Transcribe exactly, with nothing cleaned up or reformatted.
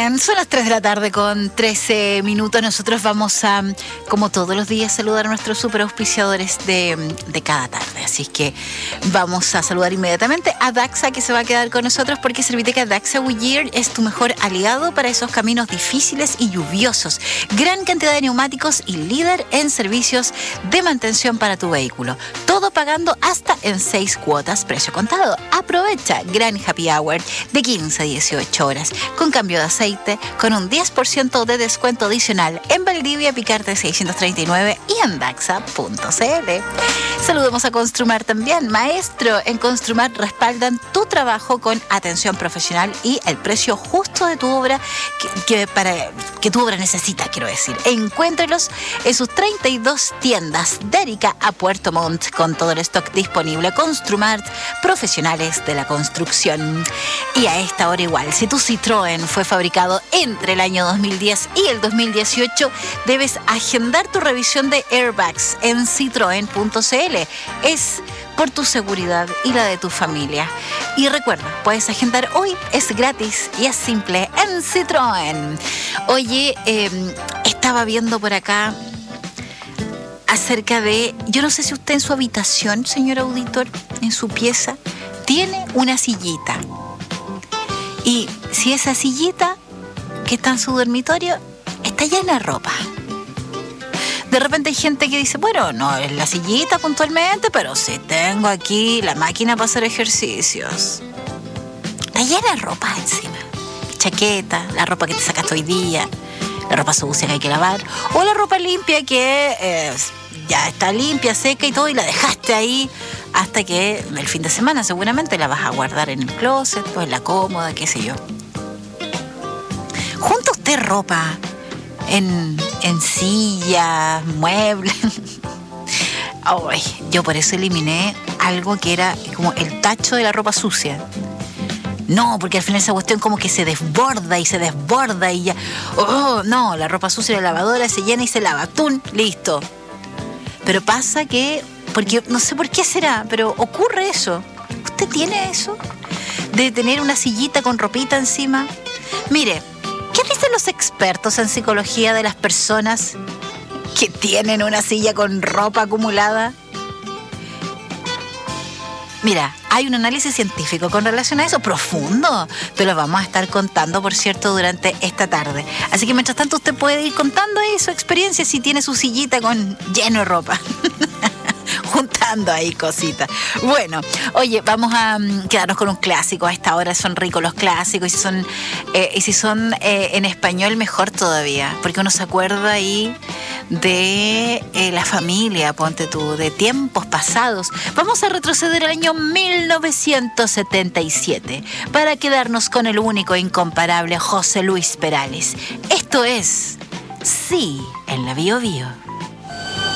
bien, son las tres de la tarde con trece minutos. Nosotros vamos a, como todos los días, saludar a nuestros super auspiciadores de, de cada tarde. Así es que vamos a saludar inmediatamente a Daxa, que se va a quedar con nosotros porque Serviteca Daxa Goodyear es tu mejor aliado para esos caminos difíciles y lluviosos. Gran cantidad de neumáticos y líder en servicios de mantención para tu vehículo. Todo pagando hasta en seis cuotas, precio contado. Aprovecha gran happy hour de quince a dieciocho horas, con cambio de aceite, con un diez por ciento de descuento adicional en Valdivia, Picarte seiscientos treinta y nueve y en daxa punto c l. Saludemos a Construmar también. Maestro, en Construmar respaldan tu trabajo con atención profesional y el precio justo de tu obra que, que, para, que tu obra necesita, quiero decir. Encuéntrelos en sus treinta y dos tiendas de Arica a Puerto Montt, con todo el stock disponible. Construmar, profesionales de la construcción. Y a esta hora igual, si tu Citroën fue fabricado entre el año dos mil diez y el dos mil dieciocho, debes agendar tu revisión de airbags en citroen punto c l. Es por tu seguridad y la de tu familia. Y recuerda, puedes agendar hoy, es gratis y es simple en Citroën. Oye, eh, estaba viendo por acá acerca de, yo no sé si usted en su habitación, señor auditor, en su pieza, tiene una sillita. Y si esa sillita que está en su dormitorio está llena de ropa. De repente hay gente que dice, bueno, no es la sillita puntualmente, pero sí tengo aquí la máquina para hacer ejercicios. Está llena de ropa encima. Chaqueta, la ropa que te sacaste hoy día, la ropa sucia que hay que lavar, o la ropa limpia que eh, ya está limpia, seca y todo, y la dejaste ahí hasta que el fin de semana seguramente la vas a guardar en el closet o en la cómoda, qué sé yo. ¿Junta usted ropa en, en sillas, muebles? Ay, yo por eso eliminé algo que era como el tacho de la ropa sucia. No, porque al final esa cuestión como que se desborda y se desborda y ya... Oh, no, la ropa sucia de la lavadora se llena y se lava. ¡Tum! Listo. Pero pasa que... Porque no sé por qué será, pero ocurre eso. ¿Usted tiene eso? De tener una sillita con ropita encima. Mire, ¿qué dicen los expertos en psicología de las personas que tienen una silla con ropa acumulada? Mira, hay un análisis científico con relación a eso, profundo. Te lo vamos a estar contando, por cierto, durante esta tarde. Así que mientras tanto usted puede ir contando ahí su experiencia si tiene su sillita con lleno de ropa. Juntando ahí cositas. Bueno, oye, vamos a um, quedarnos con un clásico. A esta hora son ricos los clásicos. Y si son, eh, y si son eh, en español, mejor todavía. Porque uno se acuerda ahí de eh, la familia, ponte tú, de tiempos pasados. Vamos a retroceder al año mil novecientos setenta y siete para quedarnos con el único e incomparable José Luis Perales. Esto es Sí en la Bio Bio.